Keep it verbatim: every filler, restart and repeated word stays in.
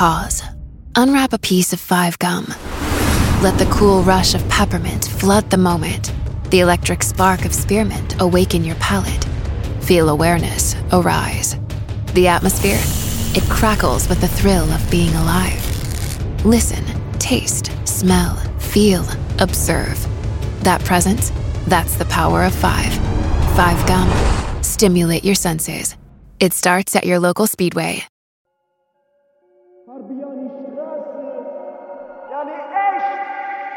Pause. Unwrap a piece of Five Gum. Let the cool rush of peppermint flood the moment. The electric spark of spearmint awaken your palate. Feel awareness arise. The atmosphere, it crackles with the thrill of being alive. Listen, taste, smell, feel, observe. That presence, that's the power of five. Five Gum. Stimulate your senses. It starts at your local Speedway.